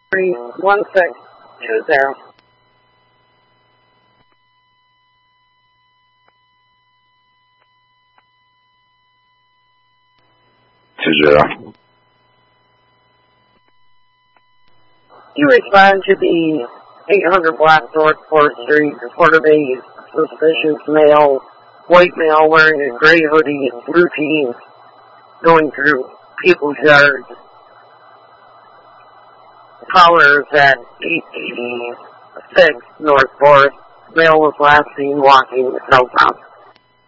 1620. You respond to the 800 block North 4th Street, reported a suspicious male, white male wearing a gray hoodie and blue jeans going through people's yards. Caller is at 886 North 4th. Male was last seen walking southbound.